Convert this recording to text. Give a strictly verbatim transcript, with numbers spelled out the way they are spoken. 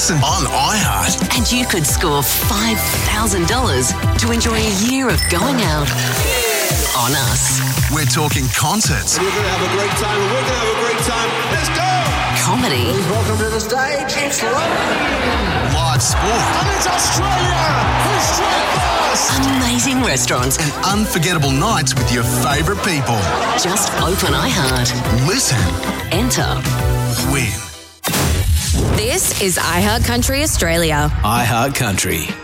listen on iHeart. And you could score five thousand dollars to enjoy a year of going out on us. We're talking concerts. You're going to have a great time and we're going to have a great time. Let's go! Comedy. Please welcome to the stage. It's London. Live sport. And it's Australia. Who's straight first? Amazing restaurants. And unforgettable nights with your favourite people. Just open iHeart. Listen. Enter. Win. This is iHeart Country Australia. iHeart Country.